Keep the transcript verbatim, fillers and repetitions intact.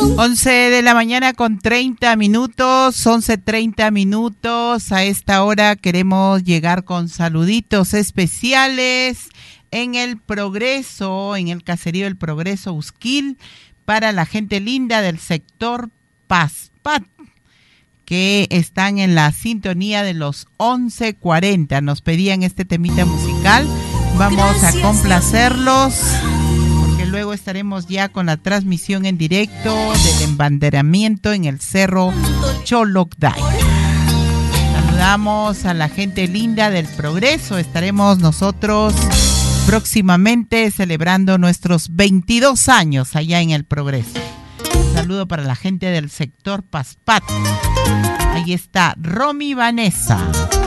once de la mañana con treinta minutos, once treinta minutos. A esta hora queremos llegar con saluditos especiales en el Progreso, en el caserío El Progreso Usquil, para la gente linda del sector Paspat, que están en la sintonía de los once cuarenta. Nos pedían este temita musical. Vamos a complacerlos, porque luego estaremos ya con la transmisión en directo del embanderamiento en el Cerro Cholocday. Saludamos a la gente linda del Progreso. Estaremos nosotros próximamente celebrando nuestros veintidós años allá en el Progreso. Un saludo para la gente del sector Paspat. Ahí está Romy Vanessa.